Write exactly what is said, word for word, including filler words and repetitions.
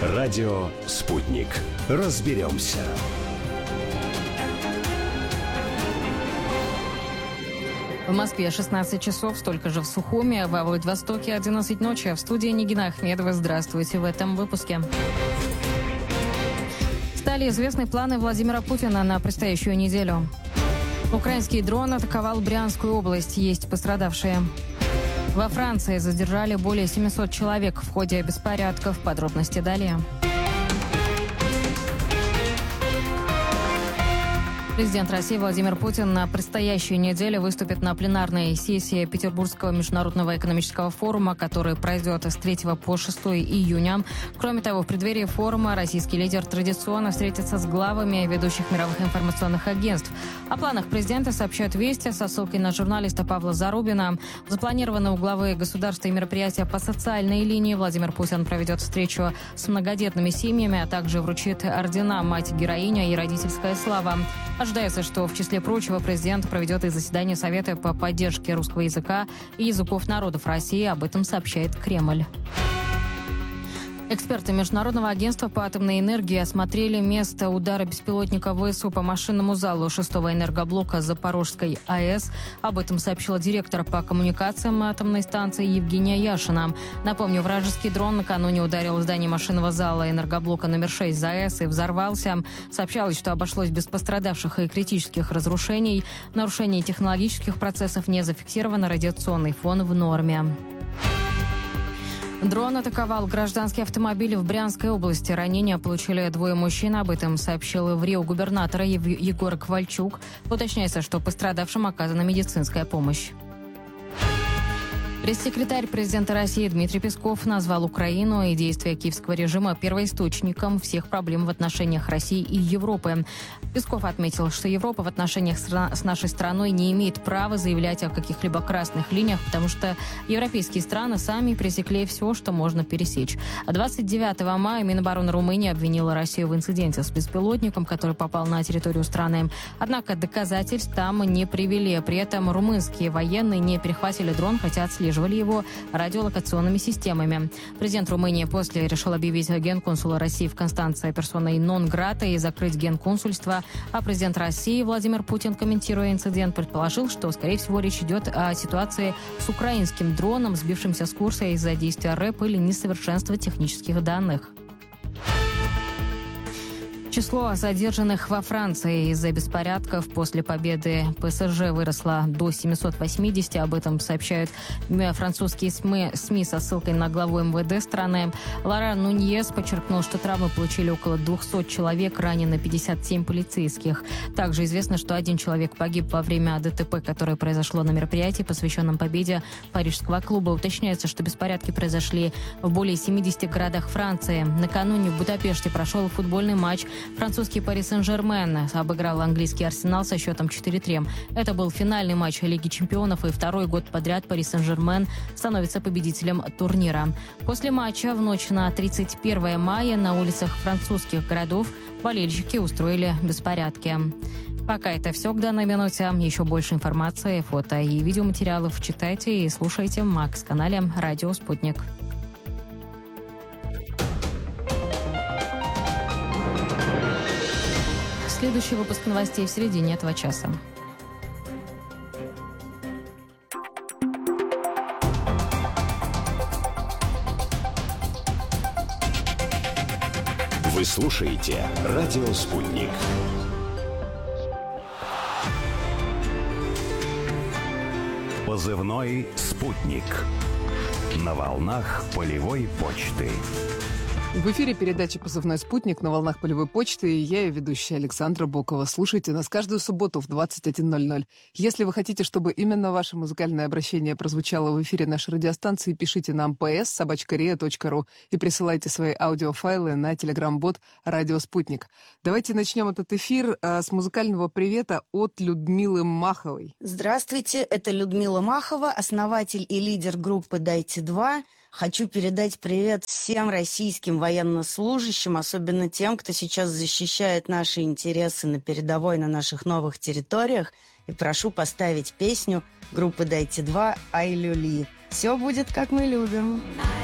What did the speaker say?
Радио «Спутник». Разберемся. В Москве шестнадцать часов, столько же в Сухуми, во Владивостоке одиннадцать ночи. В студии Нигина Ахмедова. Здравствуйте в этом выпуске. Стали известны планы Владимира Путина на предстоящую неделю. Украинский дрон атаковал Брянскую область. Есть пострадавшие. Во Франции задержали более семисот человек в ходе беспорядков. Подробности далее. Президент России Владимир Путин на предстоящей неделе выступит на пленарной сессии Петербургского международного экономического форума, который пройдет с третьего по шестое июня. Кроме того, в преддверии форума российский лидер традиционно встретится с главами ведущих мировых информационных агентств. О планах президента сообщают «Вести» со ссылкой на журналиста Павла Зарубина. Запланировано у главы государства и мероприятия по социальной линии. Владимир Путин проведет встречу с многодетными семьями, а также вручит ордена «Мать-героиня» и «Родительская слава». Ожидается, что, в числе прочего, президент проведет и заседание Совета по поддержке русского языка и языков народов России. Об этом сообщает Кремль. Эксперты Международного агентства по атомной энергии осмотрели место удара беспилотника ВСУ по машинному залу шестого энергоблока Запорожской АЭС. Об этом сообщила директор по коммуникациям атомной станции Евгения Яшина. Напомню, вражеский дрон накануне ударил в здание машинного зала энергоблока номер шесть ЗАЭС и взорвался. Сообщалось, что обошлось без пострадавших и критических разрушений. Нарушение технологических процессов не зафиксировано, радиационный фон в норме. Дрон атаковал гражданский автомобиль в Брянской области. Ранения получили двое мужчин. Об этом сообщил в РИО губернатор Егор Ковальчук. Уточняется, что пострадавшим оказана медицинская помощь. Пресс-секретарь президента России Дмитрий Песков назвал Украину и действия киевского режима первоисточником всех проблем в отношениях России и Европы. Песков отметил, что Европа в отношениях с нашей страной не имеет права заявлять о каких-либо красных линиях, потому что европейские страны сами пресекли все, что можно пересечь. двадцать девятого мая Минобороны Румынии обвинила Россию в инциденте с беспилотником, который попал на территорию страны. Однако доказательств там не привели. При этом румынские военные не перехватили дрон, хотя отслеживали его радиолокационными системами. Президент Румынии после решил объявить генконсула России в Констанции персоной нон-грата и закрыть генконсульство. А президент России Владимир Путин, комментируя инцидент, предположил, что, скорее всего, речь идет о ситуации с украинским дроном, сбившимся с курса из-за действия РЭП или несовершенства технических данных. Число задержанных во Франции из-за беспорядков после победы ПСЖ выросло до семисот восьмидесяти. Об этом сообщают французские СМИ, СМИ со ссылкой на главу МВД страны. Лоран Нуньес подчеркнул, что травмы получили около двухсот человек, ранены пятьдесят семь полицейских. Также известно, что один человек погиб во время ДТП, которое произошло на мероприятии, посвященном победе парижского клуба. Уточняется, что беспорядки произошли в более семидесяти городах Франции. Накануне в Будапеште прошел футбольный матч. Французский Пари Сен-Жермен обыграл английский Арсенал со счетом четыре три. Это был финальный матч Лиги чемпионов, и второй год подряд Пари Сен-Жермен становится победителем турнира. После матча в ночь на тридцать первое мая на улицах французских городов болельщики устроили беспорядки. Пока это все к данной минуте. Еще больше информации, фото и видеоматериалов читайте и слушайте в Макс-канале «Радио Спутник». Следующий выпуск новостей в середине этого часа. Вы слушаете «Радио Спутник». Позывной «Спутник». На волнах полевой почты. В эфире передача «Позывной спутник» на волнах полевой почты, и я, ее ведущая Александра Бокова. Слушайте нас каждую субботу в двадцать один ноль ноль. Если вы хотите, чтобы именно ваше музыкальное обращение прозвучало в эфире нашей радиостанции, пишите нам пс собака риа точка ру и присылайте свои аудиофайлы на телеграм-бот «Радио Спутник». Давайте начнем этот эфир а, с музыкального привета от Людмилы Маховой. Здравствуйте, это Людмила Махова, основатель и лидер группы «Дайте два». Хочу передать привет всем российским военнослужащим, особенно тем, кто сейчас защищает наши интересы на передовой на наших новых территориях. И прошу поставить песню группы «Дайте два» «Ай Люли». Все будет, как мы любим.